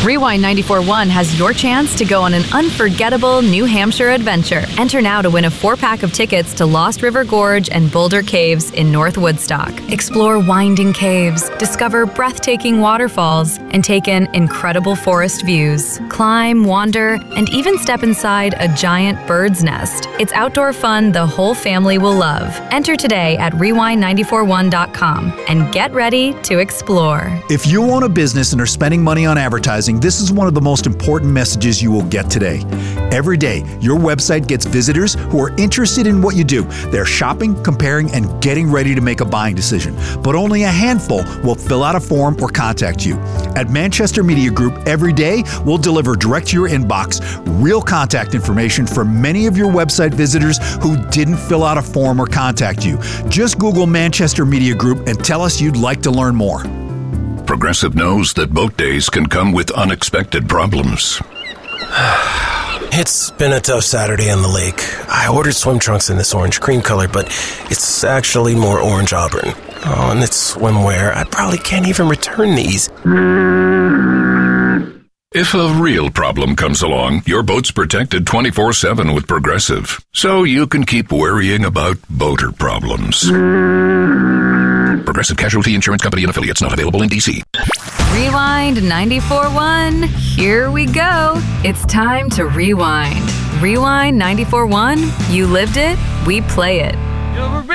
Rewind 94.1 has your chance to go on an unforgettable New Hampshire adventure. Enter now to win a 4-pack of tickets to Lost River Gorge and Boulder Caves in North Woodstock. Explore winding caves, discover breathtaking waterfalls, and take in incredible forest views. Climb, wander, and even step inside a giant bird's nest. It's outdoor fun the whole family will love. Enter today at rewind941.com and get ready to explore. If you own a business and are spending money on advertising, this is one of the most important messages you will get today. Every day, your website gets visitors who are interested in what you do. They're shopping, comparing, and getting ready to make a buying decision. But only a handful will fill out a form or contact you. At Manchester Media Group, every day we'll deliver direct to your inbox real contact information for many of your website visitors who didn't fill out a form or contact you. Just Google Manchester Media Group and tell us you'd like to learn more. Progressive knows that boat days can come with unexpected problems. It's been a tough Saturday on the lake. I ordered swim trunks in this orange cream color, but it's actually more orange auburn. Oh, and it's swimwear. I probably can't even return these. If a real problem comes along, your boat's protected 24/7 with Progressive, so you can keep worrying about boater problems. Progressive Casualty Insurance Company and Affiliates, not available in D.C. Rewind 94.1. Here we go. It's time to rewind. Rewind 94.1. You lived it, we play it.